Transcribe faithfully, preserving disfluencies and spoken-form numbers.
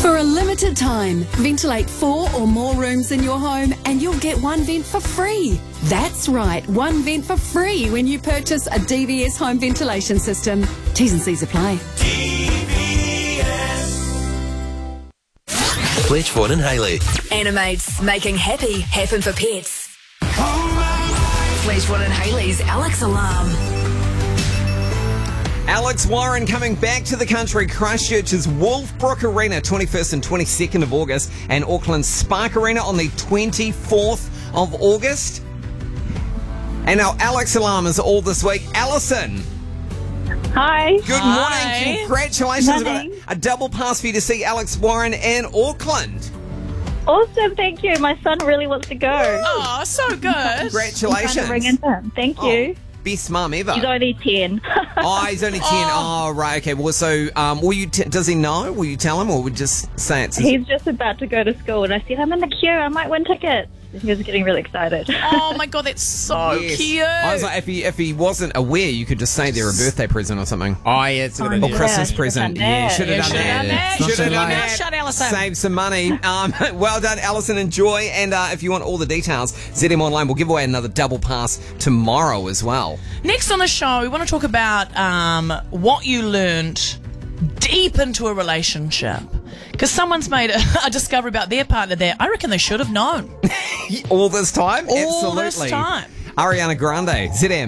For a limited time, ventilate four or more rooms in your home and you'll get one vent for free. That's right, one vent for free when you purchase a D V S home ventilation system. T's and C's apply. D V S. Fletchford and Haley. Animates making happy happen for pets. Fletchford and Haley's Alex Alarm. Alex Warren coming back to the country. Christchurch's Wolfbrook Arena, twenty-first and twenty-second of August, and Auckland's Spark Arena on the twenty-fourth of August. And our Alex Alarm is all this week. Alison. Hi. Good Hi. morning. Congratulations. We've got Morning. a, a double pass for you to see Alex Warren in Auckland. Awesome, thank you. My son really wants to go. Oh, so good. I'm Congratulations. trying to ring into him. Thank you. Oh, best mum ever. He's only ten. Oh, he's only ten. Oh, right. Okay. Well, so um, will you? T- does he know? Will you tell him, or would you just say it's? His- He's just about to go to school, and I said, I'm in the queue. I might win tickets. He was getting really excited. Oh my god, that's so Yes. cute. I was like, if he if he wasn't aware, you could just say they're a birthday present or something. Oh yeah, it's a Oh, good or yeah, Christmas should've present. done Yeah, that. should have Yeah, done should've that. done that. Should have Should've done done that. that. Shut Alison. Save some money. Um, well done, Alison. Enjoy. And uh, if you want all the details, Z M Online will give away another double pass tomorrow as well. Next on the show, we want to talk about um, what you learned deep into a relationship. Because someone's made a, a discovery about their partner there. I reckon they should have known. All this time? All Absolutely. this time. Ariana Grande, Z M.